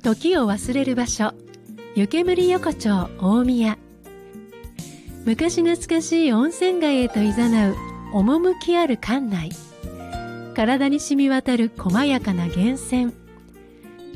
時を忘れる場所、湯煙横丁大宮。昔懐かしい温泉街へと誘う趣ある館内。体に染み渡る細やかな源泉。